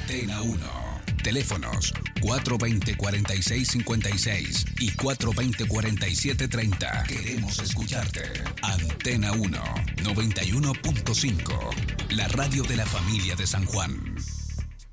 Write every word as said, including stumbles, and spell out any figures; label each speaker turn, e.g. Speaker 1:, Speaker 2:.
Speaker 1: Antena uno. Teléfonos cuatro veinte, cuarenta y seis cincuenta y seis y cuatro veinte, cuarenta y siete treinta. Queremos escucharte. Antena uno, noventa y uno punto cinco. La radio de la familia de San Juan.